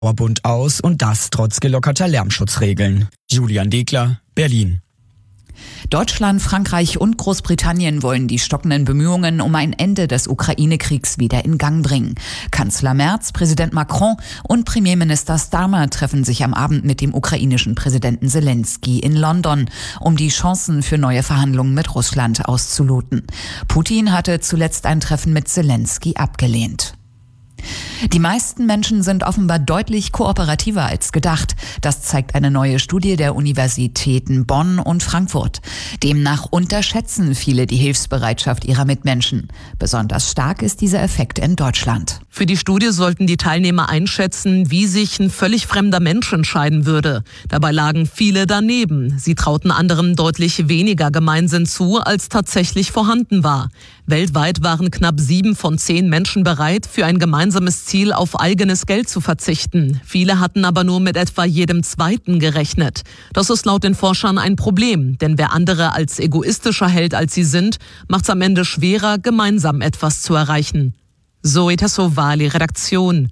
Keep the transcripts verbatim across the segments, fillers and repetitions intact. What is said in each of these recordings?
Bund aus und das trotz gelockerter Lärmschutzregeln. Julian Degler, Berlin. Deutschland, Frankreich und Großbritannien wollen die stockenden Bemühungen um ein Ende des Ukraine-Kriegs wieder in Gang bringen. Kanzler Merz, Präsident Macron und Premierminister Starmer treffen sich am Abend mit dem ukrainischen Präsidenten Zelensky in London, um die Chancen für neue Verhandlungen mit Russland auszuloten. Putin hatte zuletzt ein Treffen mit Zelensky abgelehnt. Die meisten Menschen sind offenbar deutlich kooperativer als gedacht. Das zeigt eine neue Studie der Universitäten Bonn und Frankfurt. Demnach unterschätzen viele die Hilfsbereitschaft ihrer Mitmenschen. Besonders stark ist dieser Effekt in Deutschland. Für die Studie sollten die Teilnehmer einschätzen, wie sich ein völlig fremder Mensch entscheiden würde. Dabei lagen viele daneben. Sie trauten anderen deutlich weniger Gemeinsinn zu, als tatsächlich vorhanden war. Weltweit waren knapp sieben von zehn Menschen bereit, für ein gemeinsames Ziel auf eigenes Geld zu verzichten. Viele hatten aber nur mit etwa jedem Zweiten gerechnet. Das ist laut den Forschern ein Problem, denn wer andere als egoistischer hält, als sie sind, macht es am Ende schwerer, gemeinsam etwas zu erreichen. Zoe Tassovali, Redaktion.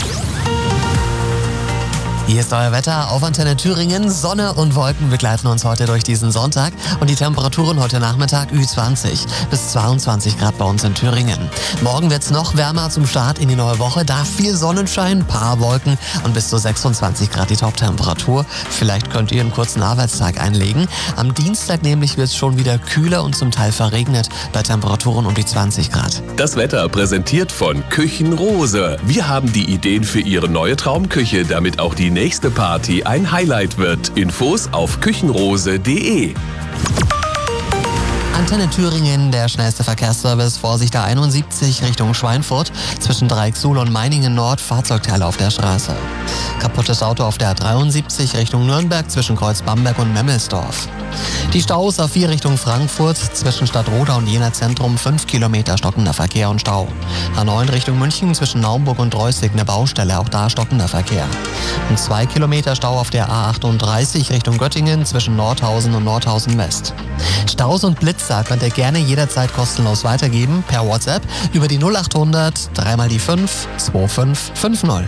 Hier ist euer Wetter auf Antenne Thüringen. Sonne und Wolken begleiten uns heute durch diesen Sonntag. Und die Temperaturen heute Nachmittag Ü zwanzig bis zweiundzwanzig Grad bei uns in Thüringen. Morgen wird es noch wärmer zum Start in die neue Woche. Da viel Sonnenschein, paar Wolken und bis zu sechsundzwanzig Grad die Toptemperatur. Vielleicht könnt ihr einen kurzen Arbeitstag einlegen. Am Dienstag nämlich wird es schon wieder kühler und zum Teil verregnet bei Temperaturen um die zwanzig Grad. Das Wetter präsentiert von Küchenrose. Wir haben die Ideen für Ihre neue Traumküche, damit auch die nächste Party ein Highlight wird. Infos auf küchenrose punkt de. Antenne Thüringen, der schnellste Verkehrsservice, Vorsicht A einundsiebzig Richtung Schweinfurt, zwischen Dreiecksuhl und Meiningen Nord, Fahrzeugteile auf der Straße. Kaputtes Auto auf der A dreiundsiebzig Richtung Nürnberg, zwischen Kreuz Bamberg und Memmelsdorf. Die Staus A vier Richtung Frankfurt, zwischen Stadtroda und Jena Zentrum, fünf Kilometer stockender Verkehr und Stau. A neun Richtung München, zwischen Naumburg und Reußig eine Baustelle, auch da stockender Verkehr. Und zwei Kilometer Stau auf der A achtunddreißig Richtung Göttingen, zwischen Nordhausen und Nordhausen West. Staus und Blitzer könnt ihr gerne jederzeit kostenlos weitergeben, per WhatsApp über die null achthundert drei mal die fünf zwei fünf fünf null.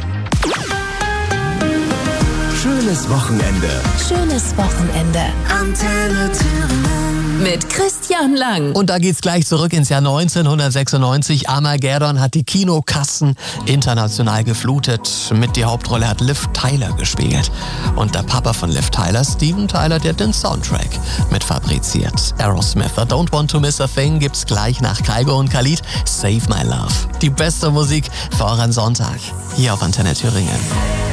Schönes Wochenende. Schönes Wochenende. Antenne Thüringen. Mit Christian Lang. Und da geht's gleich zurück ins Jahr neunzehnhundertsechsundneunzig. Armageddon hat die Kinokassen international geflutet. Mit die Hauptrolle hat Liv Tyler gespielt. Und der Papa von Liv Tyler, Steven Tyler, der hat den Soundtrack mit fabriziert. Aerosmith, I Don't Want to Miss a Thing, gibt's gleich nach Kygo und Khalid. Save My Love. Die beste Musik für euren Sonntag. Hier auf Antenne Thüringen.